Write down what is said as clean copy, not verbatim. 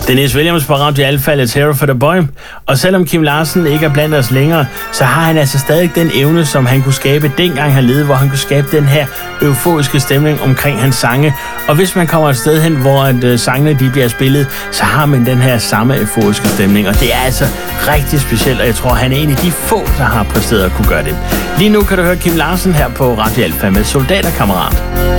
Dennis Williams på Radio Alpha, Let's Hero for the Boy. Og selvom Kim Larsen ikke er blandt os længere, så har han altså stadig den evne, som han kunne skabe dengang han levede, hvor han kunne skabe den her euforiske stemning omkring hans sange. Og hvis man kommer et sted hen, hvor sangene de bliver spillet, så har man den her samme euforiske stemning. Og det er altså rigtig specielt, og jeg tror, han er en af de få, der har præsteret at kunne gøre det. Lige nu kan du høre Kim Larsen her på Radio Alpha med Soldaterkammerat.